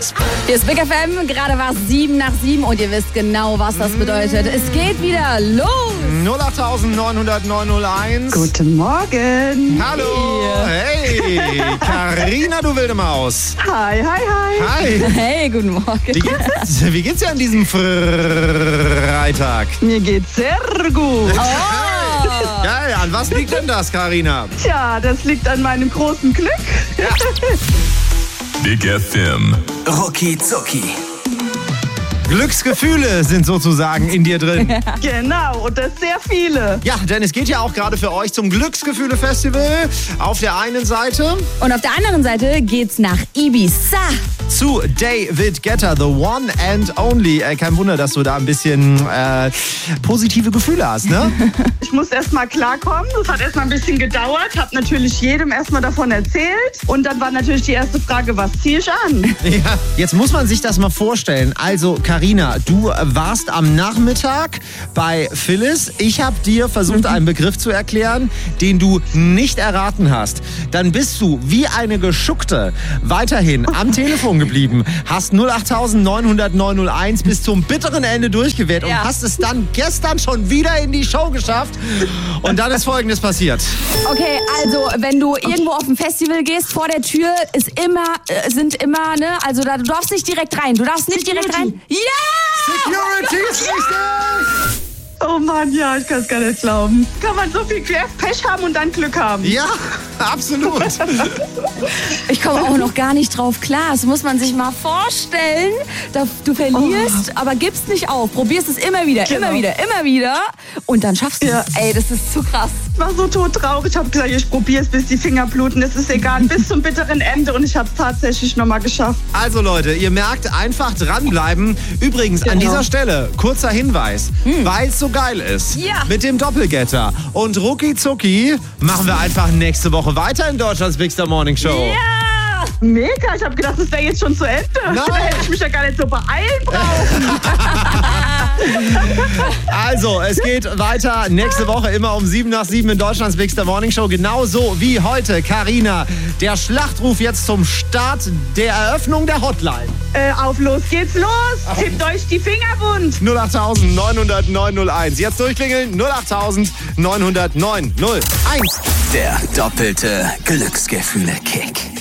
Hier ist Big FM, gerade war es 7:07 und ihr wisst genau, was das bedeutet. Es geht wieder los. 08900901. Guten Morgen. Hallo. Hey. Carina, du wilde Maus. Hi, hi, hi. Hi. Hey, guten Morgen. Wie geht's dir an diesem Freitag? Mir geht's sehr gut. Geil, an was liegt denn das, Carina? Tja, das liegt an meinem großen Glück. Ja. Big FM. Rucki Zucki. Glücksgefühle sind sozusagen in dir drin. Genau, und das sehr viele. Ja, denn es geht ja auch gerade für euch zum Glücksgefühle-Festival auf der einen Seite. Und auf der anderen Seite geht's nach Ibiza. Zu David Guetta, the one and only. Kein Wunder, dass du da ein bisschen positive Gefühle hast, ne? Ich muss erstmal klarkommen. Das hat erstmal ein bisschen gedauert. Hab natürlich jedem erstmal davon erzählt. Und dann war natürlich die erste Frage, was ziehe ich an? Ja, jetzt muss man sich das mal vorstellen. Also, Carina, du warst am Nachmittag bei Phyllis. Ich habe dir versucht, einen Begriff zu erklären, den du nicht erraten hast. Dann bist du wie eine Geschuckte weiterhin am Telefon geblieben, hast 08900901 bis zum bitteren Ende durchgewählt und hast es dann gestern schon wieder in die Show geschafft. Und dann ist Folgendes passiert. Okay, also wenn du irgendwo auf ein Festival gehst, vor der Tür sind immer, ne, also du darfst nicht direkt rein. Du darfst nicht direkt rein. Ja! Security ist richtig! Oh Mann, ja, ich kann es gar nicht glauben. Kann man so viel Pech haben und dann Glück haben? Ja, absolut. Ich komme auch noch gar nicht drauf klar. Das muss man sich mal vorstellen. Du verlierst, aber gibst nicht auf. Probierst es immer wieder, Genau. immer wieder. Und dann schaffst du es. Ey, das ist zu krass. Ich war so todtraurig. Ich habe gesagt, ich probiere es, bis die Finger bluten. Das ist egal, bis zum bitteren Ende. Und ich habe es tatsächlich nochmal geschafft. Also Leute, ihr merkt, einfach dranbleiben. Übrigens, an dieser Stelle, kurzer Hinweis, weil es so geil ist, Ja. mit dem Doppelgetter und Rucki Zucki machen wir einfach nächste Woche weiter in Deutschlands Big Star Morning Show. Ja! Mega, ich habe gedacht, das wäre jetzt schon zu Ende. Nein. Da hätte ich mich ja gar nicht so beeilen brauchen. Also, es geht weiter nächste Woche immer um 7:07 in Deutschlands Big Star Morning Show. Genauso wie heute, Carina. Der Schlachtruf jetzt zum Start der Eröffnung der Hotline. Auf los geht's los. Tippt euch die Finger wund. 08900901. Jetzt durchklingeln. 08900901. Der doppelte Glücksgefühle-Kick.